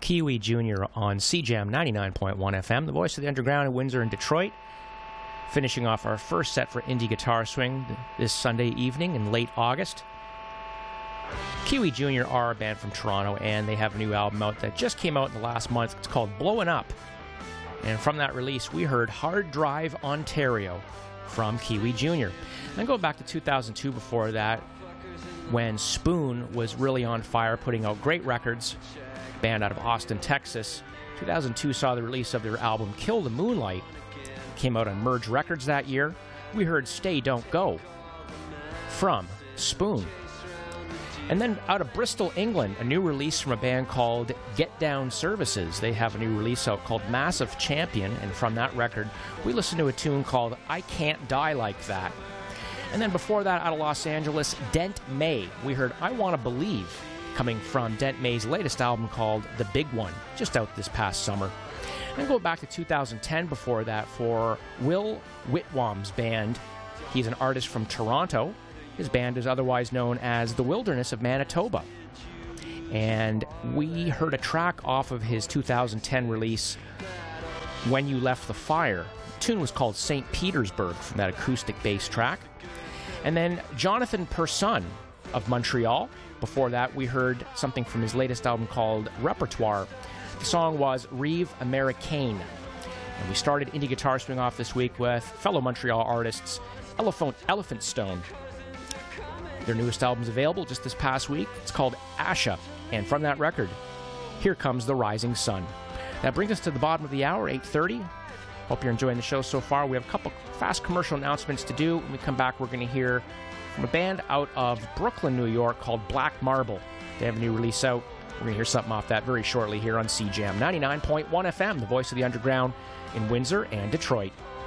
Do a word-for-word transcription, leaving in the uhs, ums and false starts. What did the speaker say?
Kiwi Junior on C Jam ninety-nine point one F M, the voice of the underground in Windsor and Detroit. Finishing off our first set for Indie Guitar Swing this Sunday evening in late August. Kiwi Junior are a band from Toronto, and they have a new album out that just came out in the last month. It's called Blowin' Up. And from that release, we heard Hard Drive Ontario from Kiwi Junior Then go back to two thousand two before that, when Spoon was really on fire, putting out great records. Band out of Austin, Texas. two thousand two saw the release of their album Kill the Moonlight. It came out on Merge Records that year. We heard Stay Don't Go from Spoon. And then out of Bristol, England, a new release from a band called Get Down Services. They have a new release out called Massive Champion, and from that record, we listened to a tune called I Can't Die Like That. And then before that, out of Los Angeles, Dent May. We heard I Wanna Believe, coming from Dent May's latest album called The Big One, just out this past summer. And go back to two thousand ten before that for Will Whitwam's band. He's an artist from Toronto. His band is otherwise known as The Wilderness of Manitoba. And we heard a track off of his two thousand ten release, When You Left the Fire. The tune was called Saint Petersburg from that acoustic bass track. And then Jonathan Persson of Montreal. Before that, we heard something from his latest album called Repertoire. The song was Rive Americaine. And we started Indie Guitar Swing off this week with fellow Montreal artists Elephant, Elephant Stone. Their newest album's available just this past week. It's called Asha. And from that record, Here Comes the Rising Sun. That brings us to the bottom of the hour, eight thirty. Hope you're enjoying the show so far. We have a couple fast commercial announcements to do. When we come back, we're going to hear from a band out of Brooklyn, New York called Black Marble. They have a new release out. We're going to hear something off that very shortly here on C Jam ninety-nine point one F M, the voice of the underground in Windsor and Detroit.